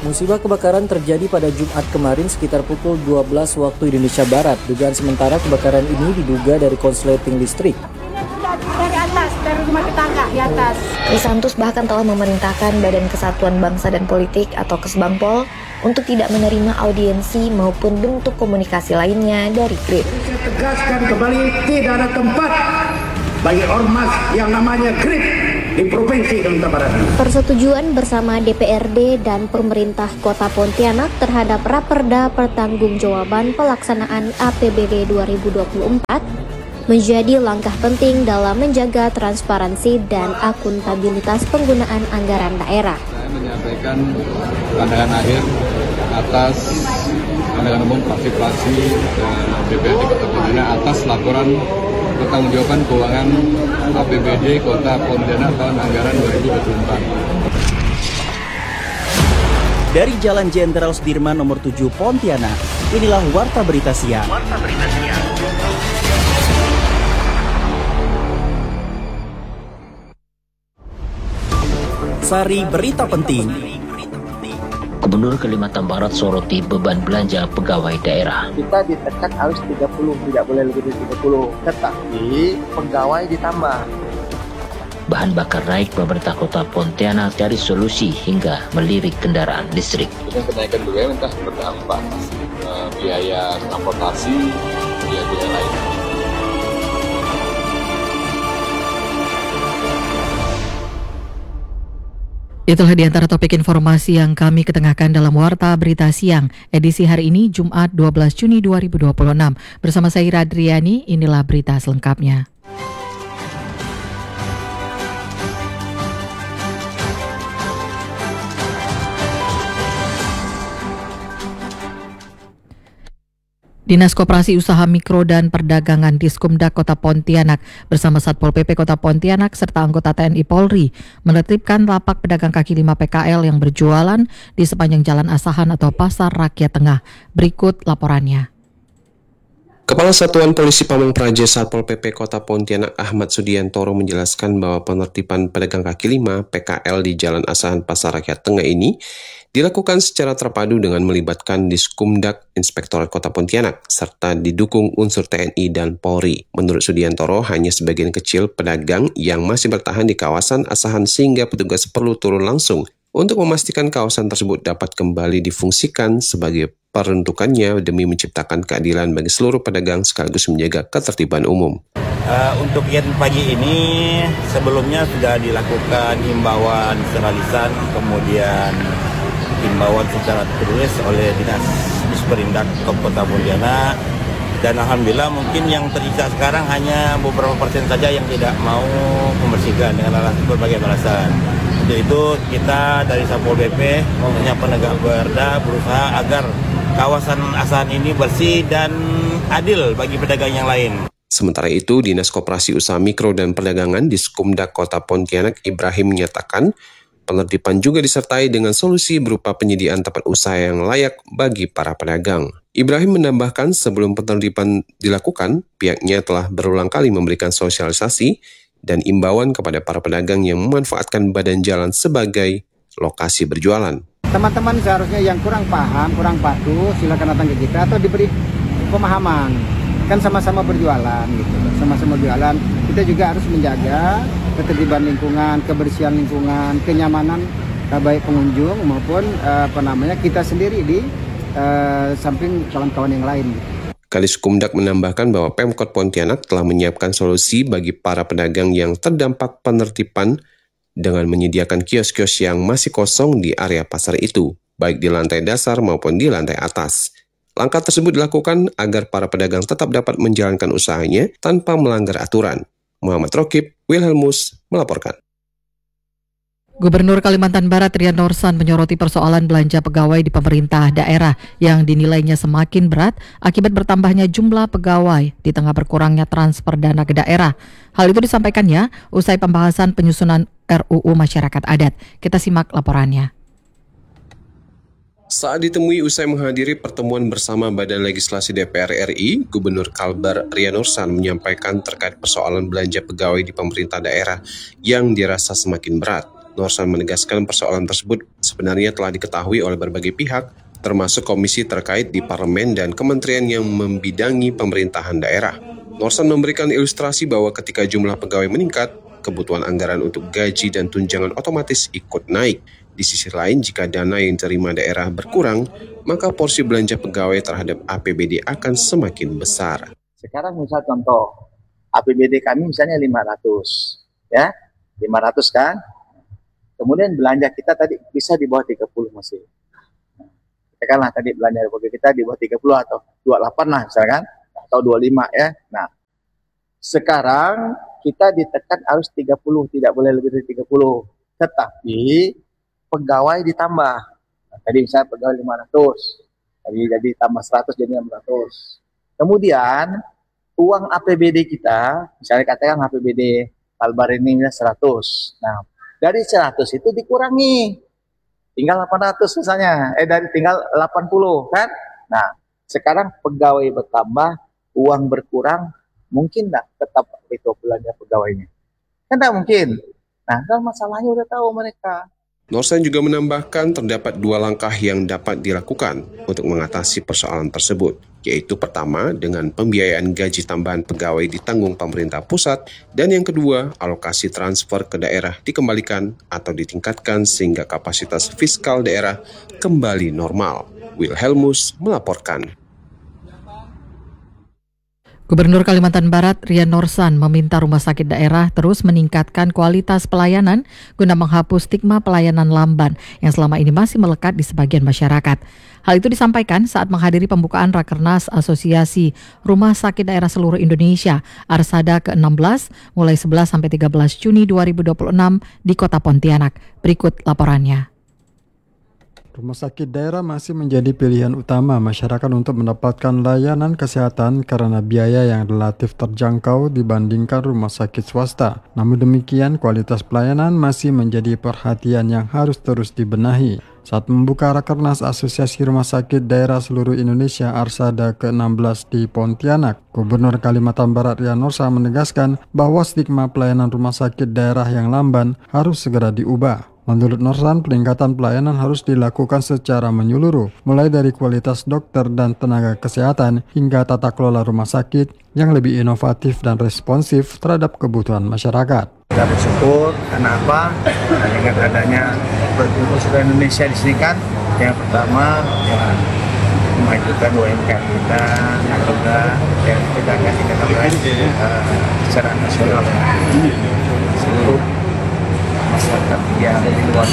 Musibah kebakaran terjadi pada Jumat kemarin sekitar pukul 12 waktu Indonesia Barat. Dugaan sementara kebakaran ini diduga dari konsleting listrik. Dari atas, dari rumah tetangga di atas. Krisantus bahkan telah memerintahkan Badan Kesatuan Bangsa dan Politik atau Kesbangpol untuk tidak menerima audiensi maupun bentuk komunikasi lainnya dari GRIP. Saya tegaskan kembali, tidak ada tempat bagi ormas yang namanya GRIP di Provinsi Kalimantan Barat. Persetujuan bersama DPRD dan pemerintah Kota Pontianak terhadap Raperda Pertanggungjawaban Pelaksanaan APBD 2024 menjadi langkah penting dalam menjaga transparansi dan akuntabilitas penggunaan anggaran daerah. Saya menyampaikan pandangan akhir atas pandangan umum partisipasi DPRD Kota Pontianak atas laporan pertanggungjawaban keuangan APBD Kota Pontianak tahun anggaran 2024. Dari Jalan Jenderal Sudirman nomor 7 Pontianak, inilah Warta Berita Siang. Sari berita penting. Gubernur Kalimantan Barat soroti beban belanja pegawai daerah. Kita ditekan harus 30, tidak boleh lebih dari 30. Tetapi pegawai ditambah. Bahan bakar naik, pemerintah Kota Pontianak cari solusi hingga melirik kendaraan listrik. Dengan kenaikan BBM entah berdampak biaya transportasi, biaya lain. Itulah di antara topik informasi yang kami ketengahkan dalam Warta Berita Siang, edisi hari ini Jumat 12 Juni 2026. Bersama saya Ira Adriani, inilah berita selengkapnya. Dinas Koperasi Usaha Mikro dan Perdagangan Diskumdak Kota Pontianak bersama Satpol PP Kota Pontianak serta anggota TNI Polri menertibkan lapak pedagang kaki lima PKL yang berjualan di sepanjang Jalan Asahan atau Pasar Rakyat Tengah. Berikut laporannya. Kepala Satuan Polisi Pamong Praja Satpol PP Kota Pontianak Ahmad Sudiantoro menjelaskan bahwa penertiban pedagang kaki lima PKL di Jalan Asahan Pasar Rakyat Tengah ini dilakukan secara terpadu dengan melibatkan Diskumdak Inspektorat Kota Pontianak serta didukung unsur TNI dan Polri. Menurut Sudiantoro, hanya sebagian kecil pedagang yang masih bertahan di kawasan Asahan sehingga petugas perlu turun langsung untuk memastikan kawasan tersebut dapat kembali difungsikan sebagai peruntukannya demi menciptakan keadilan bagi seluruh pedagang sekaligus menjaga ketertiban umum. Untuk kegiatan pagi ini sebelumnya sudah dilakukan himbauan secara lisan, kemudian himbauan secara tertulis oleh Dinas Disperindak Kota Pontianak, dan alhamdulillah mungkin yang tersisa sekarang hanya beberapa persen saja yang tidak mau membersihkan dengan alasan berbagai alasan. Untuk itu kita dari Satpol PP maupun penegak perda berusaha agar kawasan Asahan ini bersih dan adil bagi pedagang yang lain. Sementara itu, Dinas Koperasi Usaha Mikro dan Perdagangan Diskumdak Kota Pontianak Ibrahim menyatakan penertiban juga disertai dengan solusi berupa penyediaan tempat usaha yang layak bagi para pedagang. Ibrahim menambahkan sebelum penertiban dilakukan, pihaknya telah berulang kali memberikan sosialisasi dan imbauan kepada para pedagang yang memanfaatkan badan jalan sebagai lokasi berjualan. Teman-teman seharusnya yang kurang paham, kurang patuh, silakan datang ke kita atau diberi pemahaman. Kan sama-sama berjualan gitu. Sama-sama jualan. Kita juga harus menjaga ketertiban lingkungan, kebersihan lingkungan, kenyamanan baik pengunjung maupun kita sendiri di samping kawan-kawan yang lain. Kadiskumdak menambahkan bahwa Pemkot Pontianak telah menyiapkan solusi bagi para pedagang yang terdampak penertiban dengan menyediakan kios-kios yang masih kosong di area pasar itu, baik di lantai dasar maupun di lantai atas. Langkah tersebut dilakukan agar para pedagang tetap dapat menjalankan usahanya tanpa melanggar aturan. Muhammad Rokib, Wilhelmus, melaporkan. Gubernur Kalimantan Barat Rian Norsan menyoroti persoalan belanja pegawai di pemerintah daerah yang dinilainya semakin berat akibat bertambahnya jumlah pegawai di tengah berkurangnya transfer dana ke daerah. Hal itu disampaikannya usai pembahasan penyusunan RUU Masyarakat Adat. Kita simak laporannya. Saat ditemui usai menghadiri pertemuan bersama Badan Legislasi DPR RI, Gubernur Kalbar Rian Norsan menyampaikan terkait persoalan belanja pegawai di pemerintah daerah yang dirasa semakin berat. Norsan menegaskan persoalan tersebut sebenarnya telah diketahui oleh berbagai pihak, termasuk komisi terkait di parlemen dan kementerian yang membidangi pemerintahan daerah. Norsan memberikan ilustrasi bahwa ketika jumlah pegawai meningkat, kebutuhan anggaran untuk gaji dan tunjangan otomatis ikut naik. Di sisi lain, jika dana yang diterima daerah berkurang, maka porsi belanja pegawai terhadap APBD akan semakin besar. Sekarang misal contoh, APBD kami misalnya 500, ya, 500 kan? Kemudian belanja kita tadi bisa di bawah 30 masih. Katakanlah tadi belanja kita di bawah 30 atau 28 lah misalkan, atau 25 ya. Nah, sekarang kita ditekan harus 30, tidak boleh lebih dari 30. Tetapi pegawai ditambah. Nah, tadi misalnya pegawai 500, jadi tambah 100 jadi 600. Kemudian uang APBD kita, misalnya katakan APBD Kalbar ini 100. Nah, dari 100 itu dikurangi. Tinggal 800 misalnya, tinggal 80 kan? Nah, sekarang pegawai bertambah, uang berkurang, mungkin enggak tetap itu belanja pegawainya? Kan enggak mungkin. Nah, kan masalahnya udah tahu mereka. Norsan juga menambahkan terdapat 2 langkah yang dapat dilakukan untuk mengatasi persoalan tersebut, yaitu pertama dengan pembiayaan gaji tambahan pegawai ditanggung pemerintah pusat, dan yang kedua alokasi transfer ke daerah dikembalikan atau ditingkatkan sehingga kapasitas fiskal daerah kembali normal. Wilhelmus melaporkan. Gubernur Kalimantan Barat Rian Norsan meminta rumah sakit daerah terus meningkatkan kualitas pelayanan guna menghapus stigma pelayanan lamban yang selama ini masih melekat di sebagian masyarakat. Hal itu disampaikan saat menghadiri pembukaan Rakernas Asosiasi Rumah Sakit Daerah Seluruh Indonesia Arsada ke-16 mulai 11 sampai 13 Juni 2026 di Kota Pontianak. Berikut laporannya. Rumah sakit daerah masih menjadi pilihan utama masyarakat untuk mendapatkan layanan kesehatan karena biaya yang relatif terjangkau dibandingkan rumah sakit swasta. Namun demikian, kualitas pelayanan masih menjadi perhatian yang harus terus dibenahi. Saat membuka Rakernas Asosiasi Rumah Sakit Daerah Seluruh Indonesia Arsada ke-16 di Pontianak, Gubernur Kalimantan Barat Rian Norsan menegaskan bahwa stigma pelayanan rumah sakit daerah yang lamban harus segera diubah. Menurut Norsan, peningkatan pelayanan harus dilakukan secara menyeluruh, mulai dari kualitas dokter dan tenaga kesehatan hingga tata kelola rumah sakit yang lebih inovatif dan responsif terhadap kebutuhan masyarakat. Kita bersyukur karena apa? Dengan adanya berkumpul seluruh Indonesia di sini kan, yang pertama ya, memajukan UMKM kita, juga yang pedagang kita secara nasional seluruh masyarakat yang di luar.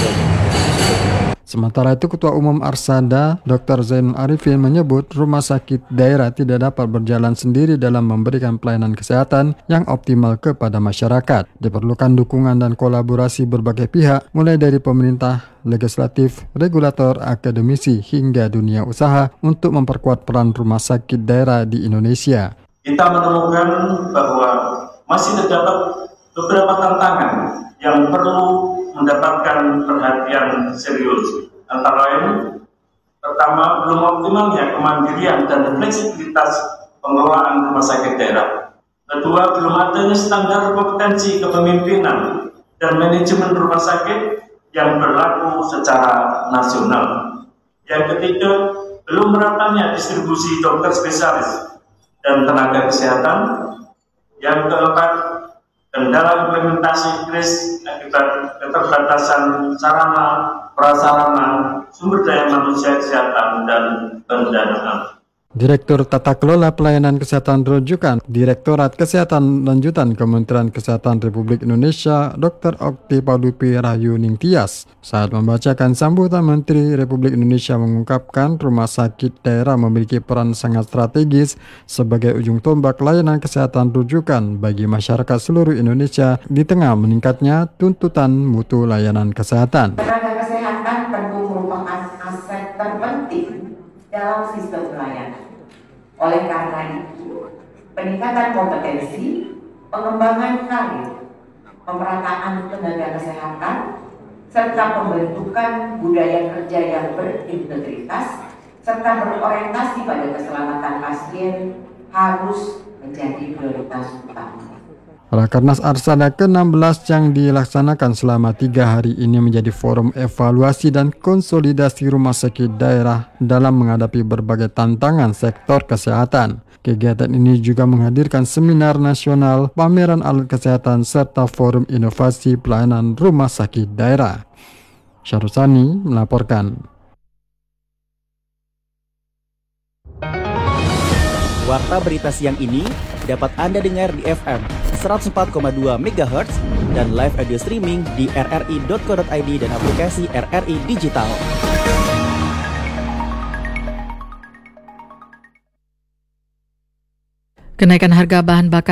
Sementara itu, Ketua Umum Arsada, Dr. Zainul Arifin menyebut rumah sakit daerah tidak dapat berjalan sendiri dalam memberikan pelayanan kesehatan yang optimal kepada masyarakat. Diperlukan dukungan dan kolaborasi berbagai pihak, mulai dari pemerintah, legislatif, regulator, akademisi, hingga dunia usaha untuk memperkuat peran rumah sakit daerah di Indonesia. Kita menemukan bahwa masih terdapat beberapa tantangan yang perlu mendapatkan perhatian serius. Antara lain, pertama, belum optimalnya kemandirian dan fleksibilitas pengelolaan rumah sakit daerah. Kedua, belum adanya standar kompetensi kepemimpinan dan manajemen rumah sakit yang berlaku secara nasional. Yang ketiga, belum meratanya distribusi dokter spesialis dan tenaga kesehatan. Yang keempat, kendala implementasi kris akibat keterbatasan sarana, prasarana, sumber daya manusia kesehatan, dan pendanaan. Direktur Tata Kelola Pelayanan Kesehatan Rujukan Direktorat Kesehatan Lanjutan Kementerian Kesehatan Republik Indonesia Dr. Okti Padupi Rahayu Ningtyas saat membacakan sambutan Menteri Republik Indonesia mengungkapkan rumah sakit daerah memiliki peran sangat strategis sebagai ujung tombak layanan kesehatan rujukan bagi masyarakat seluruh Indonesia di tengah meningkatnya tuntutan mutu layanan kesehatan. Tenaga kesehatan tentu merupakan aset terpenting dalam sistem pelayanan. Oleh karena itu, peningkatan kompetensi, pengembangan karir, pemerataan tenaga kesehatan, serta pembentukan budaya kerja yang berintegritas, serta berorientasi pada keselamatan pasien harus menjadi prioritas utama. Rakernas Arsada ke-16 yang dilaksanakan selama 3 hari ini menjadi forum evaluasi dan konsolidasi rumah sakit daerah dalam menghadapi berbagai tantangan sektor kesehatan. Kegiatan ini juga menghadirkan seminar nasional, pameran alat kesehatan, serta forum inovasi pelayanan rumah sakit daerah. Syarusani melaporkan. Warta berita siang ini dapat Anda dengar di FM 104,2 MHz dan live audio streaming di rri.co.id dan aplikasi RRI Digital. Kenaikan harga bahan bakar